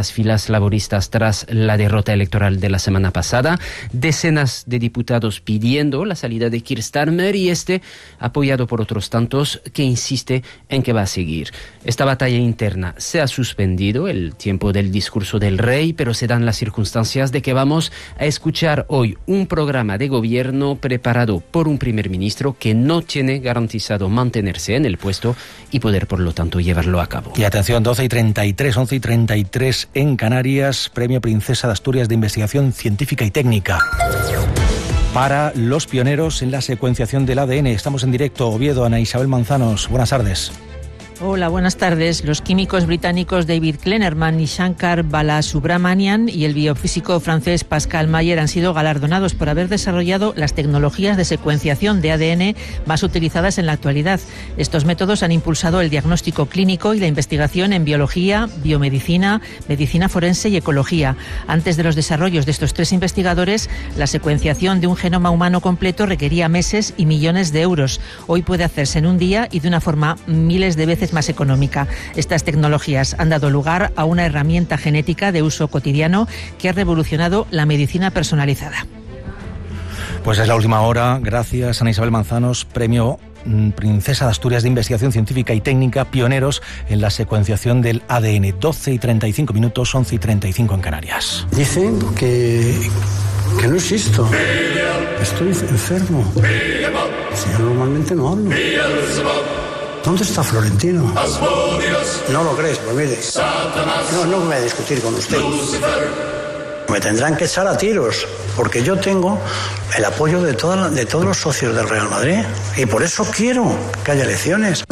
las filas laboristas tras la derrota electoral de la semana pasada. Decenas de diputados pidiendo la salida de Keir Starmer y apoyado por otros tantos, que insiste en que va a seguir. Esta batalla interna se ha suspendido el tiempo del discurso del rey, pero se dan las circunstancias de que vamos a escuchar hoy un programa de gobierno preparado por un primer ministro que no tiene garantizado mantenerse en el puesto y poder, por lo tanto, llevarlo a cabo. Y atención, 12:33, 11:33 en Canarias, Premio Princesa de Asturias de Investigación Científica y Técnica. Para los pioneros en la secuenciación del ADN. Estamos en directo, Oviedo, Ana Isabel Manzanos. Buenas tardes. Hola, buenas tardes. Los químicos británicos David Klenerman y Shankar Balasubramanian y el biofísico francés Pascal Mayer han sido galardonados por haber desarrollado las tecnologías de secuenciación de ADN más utilizadas en la actualidad. Estos métodos han impulsado el diagnóstico clínico y la investigación en biología, biomedicina, medicina forense y ecología. Antes de los desarrollos de estos tres investigadores, la secuenciación de un genoma humano completo requería meses y millones de euros. Hoy puede hacerse en un día y de una forma miles de veces más económica. Estas tecnologías han dado lugar a una herramienta genética de uso cotidiano que ha revolucionado la medicina personalizada. Pues es la última hora. Gracias, Ana Isabel Manzanos. Premio Princesa de Asturias de Investigación Científica y Técnica, pioneros en la secuenciación del ADN. 12:35 minutos, 11:35 en Canarias. Dicen que no existo. Estoy enfermo. Si yo normalmente no hablo. ¿Dónde está Florentino? ¿No lo crees? Pues mire, no voy a discutir con usted. Me tendrán que echar a tiros, porque yo tengo el apoyo de todos los socios del Real Madrid, y por eso quiero que haya elecciones.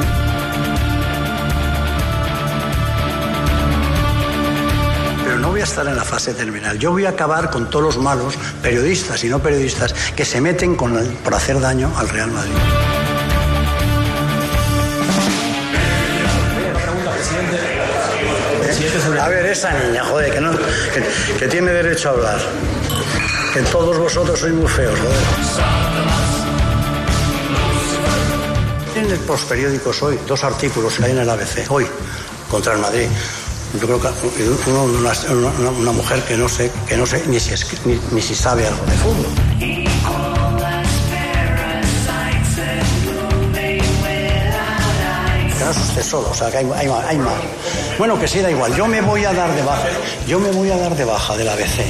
Pero no voy a estar en la fase terminal. Yo voy a acabar con todos los malos, periodistas y no periodistas, que se meten por hacer daño al Real Madrid. A ver, esa niña, joder, que tiene derecho a hablar. Que todos vosotros sois muy feos, joder. En el postperiódicos hoy, 2 artículos que hay en el ABC, hoy, contra el Madrid. Yo creo que una mujer que no sé ni si sabe algo de fútbol. No es usted solo, o sea, que hay más. Bueno, que sí, da igual. Yo me voy a dar de baja del ABC.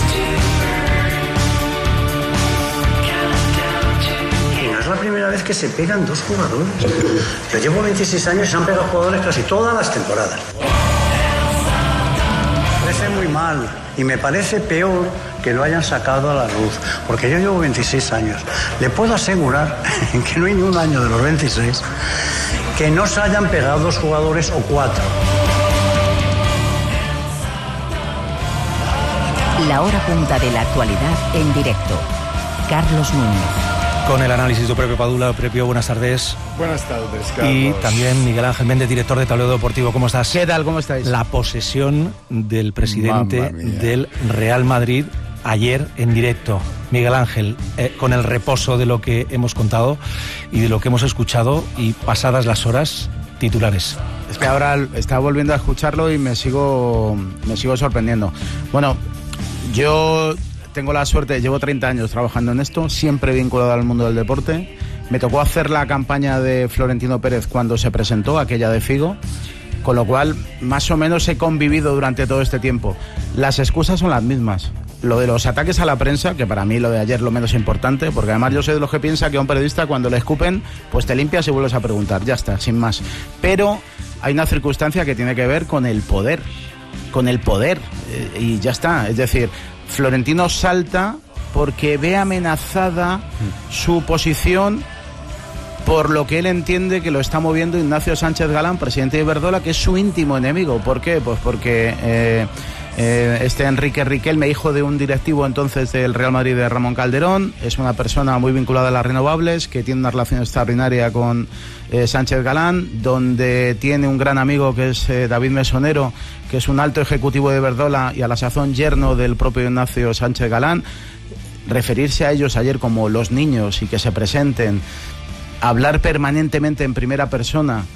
Y no es la primera vez que se pegan 2 jugadores. Yo llevo 26 años y se han pegado jugadores casi todas las temporadas. Me parece muy mal y me parece peor que lo hayan sacado a la luz, porque yo llevo 26 años. Le puedo asegurar que no hay ni un año de los 26 que no se hayan pegado 2 jugadores o 4. La hora punta de la actualidad en directo. Carlos Núñez. Con el análisis de Pepe Padula. Pepe, buenas tardes. Buenas tardes, Carlos. Y también Miguel Ángel Méndez, director de Tablero Deportivo. ¿Cómo estás? ¿Qué tal? ¿Cómo estáis? La posesión del presidente del Real Madrid ayer en directo. Miguel Ángel, con el reposo de lo que hemos contado y de lo que hemos escuchado, y pasadas las horas, titulares. Es que ahora estaba volviendo a escucharlo y me sigo sorprendiendo. Bueno, yo tengo la suerte, llevo 30 años trabajando en esto, siempre vinculado al mundo del deporte. Me tocó hacer la campaña de Florentino Pérez cuando se presentó, aquella de Figo, con lo cual más o menos he convivido durante todo este tiempo. Las excusas son las mismas. Lo de los ataques a la prensa, que para mí lo de ayer es lo menos importante, porque además yo soy de los que piensa que a un periodista cuando le escupen, pues te limpias y vuelves a preguntar, ya está, sin más. Pero hay una circunstancia que tiene que ver con el poder, y ya está. Es decir, Florentino salta porque ve amenazada su posición por lo que él entiende que lo está moviendo Ignacio Sánchez Galán, presidente de Iberdrola, que es su íntimo enemigo. ¿Por qué? Pues porque Enrique Riquelme, hijo de un directivo entonces del Real Madrid, de Ramón Calderón, es una persona muy vinculada a las renovables, que tiene una relación extraordinaria con Sánchez Galán, donde tiene un gran amigo que es David Mesonero, que es un alto ejecutivo de Iberdrola y a la sazón yerno del propio Ignacio Sánchez Galán. Referirse a ellos ayer como los niños y que se presenten, hablar permanentemente en primera persona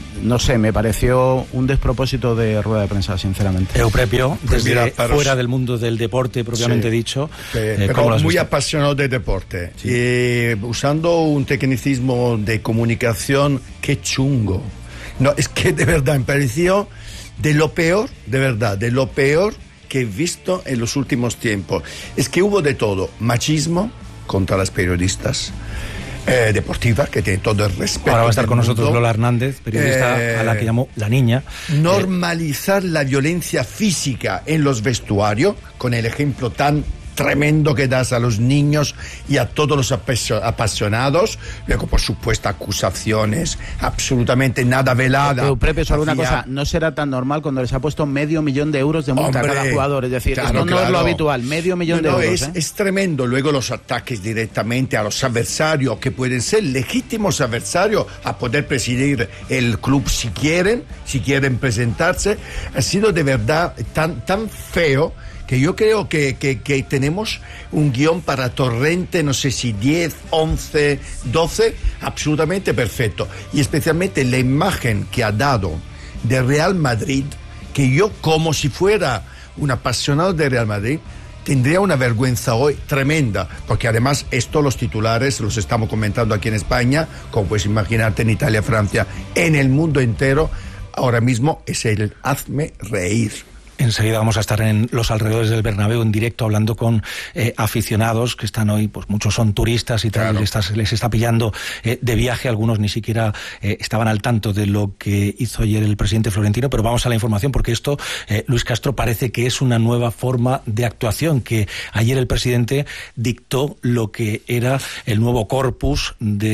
no sé, me pareció un despropósito de rueda de prensa, sinceramente. Euprepio, desde mira, fuera del mundo del deporte propiamente dicho. Pero muy apasionado de deporte. Sí. Y usando un tecnicismo de comunicación, qué chungo. No, es que de verdad me pareció de lo peor, de verdad, de lo peor que he visto en los últimos tiempos. Es que hubo de todo, machismo contra las periodistas deportivas, que tiene todo el respeto. Ahora va a estar con nosotros Lola Hernández, periodista a la que llamó la niña. Normalizar la violencia física en los vestuarios, con el ejemplo tan tremendo que das a los niños y a todos los apasionados. Luego, por supuesto, acusaciones absolutamente nada velada. Euprepio, solo una cosa, no será tan normal cuando les ha puesto €500.000 de multa a cada jugador. Es decir, claro, esto no es lo habitual, €500.000 de euros. Es tremendo. Luego los ataques directamente a los adversarios, que pueden ser legítimos adversarios, a poder presidir el club si quieren presentarse. Ha sido de verdad tan feo, que yo creo que tenemos un guión para Torrente, no sé si 10, 11, 12, absolutamente perfecto. Y especialmente la imagen que ha dado de Real Madrid, que yo, como si fuera un apasionado de Real Madrid, tendría una vergüenza hoy tremenda, porque además esto los titulares los estamos comentando aquí en España, como puedes imaginarte en Italia, Francia, en el mundo entero, ahora mismo es el hazme reír. Enseguida vamos a estar en los alrededores del Bernabéu en directo hablando con aficionados que están hoy, pues muchos son turistas y tal, claro. les está pillando de viaje, algunos ni siquiera estaban al tanto de lo que hizo ayer el presidente Florentino, pero vamos a la información porque esto, Luis Castro, parece que es una nueva forma de actuación, que ayer el presidente dictó lo que era el nuevo corpus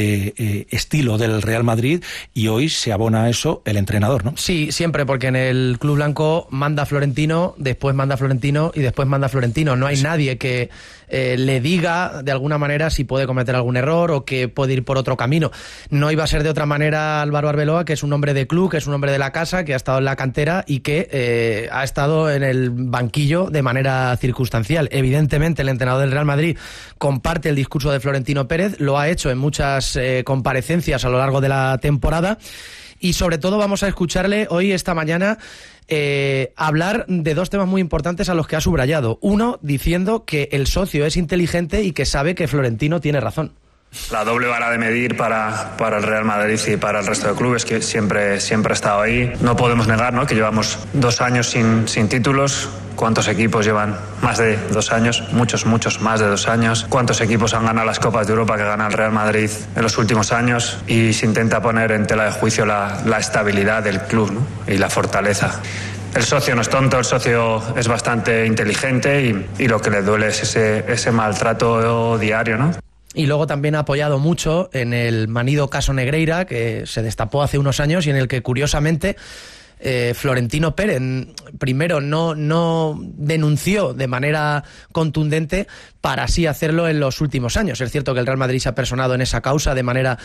de estilo del Real Madrid y hoy se abona a eso el entrenador, ¿no? Sí, siempre, porque en el Club Blanco manda Florentino, después manda Florentino y después manda Florentino. No hay nadie que le diga de alguna manera si puede cometer algún error o que puede ir por otro camino. No iba a ser de otra manera Álvaro Arbeloa, que es un hombre de club, que es un hombre de la casa, que ha estado en la cantera y que ha estado en el banquillo de manera circunstancial. Evidentemente el entrenador del Real Madrid comparte el discurso de Florentino Pérez, lo ha hecho en muchas comparecencias a lo largo de la temporada y sobre todo vamos a escucharle hoy, esta mañana, hablar de dos temas muy importantes a los que ha subrayado. Uno, diciendo que el socio es inteligente y que sabe que Florentino tiene razón. La doble vara de medir para el Real Madrid y para el resto de clubes, que siempre ha estado ahí. No podemos negar, ¿no?, que llevamos 2 años sin títulos. ¿Cuántos equipos llevan más de 2 años? Muchos más de 2 años. ¿Cuántos equipos han ganado las Copas de Europa que gana el Real Madrid en los últimos años? Y se intenta poner en tela de juicio la estabilidad del club, ¿no?, y la fortaleza. El socio no es tonto, el socio es bastante inteligente y lo que le duele es ese maltrato diario, ¿no? Y luego también ha apoyado mucho en el manido caso Negreira, que se destapó hace unos años y en el que, curiosamente, Florentino Pérez primero no denunció de manera contundente para así hacerlo en los últimos años. Es cierto que el Real Madrid se ha personado en esa causa de manera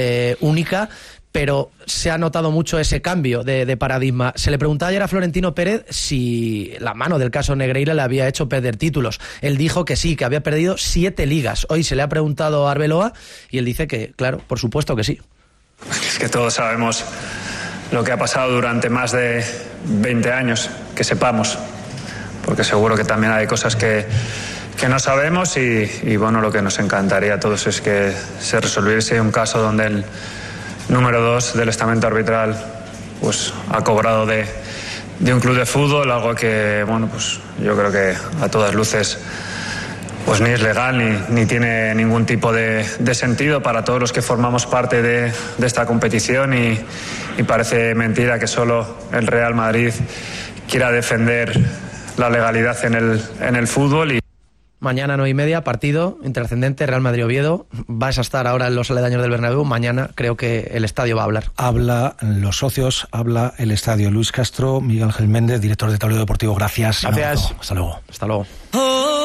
única, pero se ha notado mucho ese cambio de paradigma. Se le preguntaba ayer a Florentino Pérez si la mano del caso Negreira le había hecho perder títulos. Él dijo que sí, que había perdido 7 ligas. Hoy se le ha preguntado a Arbeloa y él dice que, claro, por supuesto que sí. Es que todos sabemos lo que ha pasado durante más de 20 años, que sepamos, porque seguro que también hay cosas que no sabemos y bueno, lo que nos encantaría a todos es que se resolviese un caso donde el número 2 del estamento arbitral pues ha cobrado de un club de fútbol, algo que, bueno, pues yo creo que a todas luces pues ni es legal ni tiene ningún tipo de sentido para todos los que formamos parte de esta competición y parece mentira que solo el Real Madrid quiera defender la legalidad en el fútbol. Mañana 9:30, partido intrascendente, Real Madrid-Oviedo. Vas a estar ahora en los aledaños del Bernabéu. Mañana creo que el estadio va a hablar. Habla los socios, habla el estadio. Luis Castro, Miguel Ángel Méndez, director de Tablero Deportivo. Gracias. Gracias. Hasta luego. Hasta luego.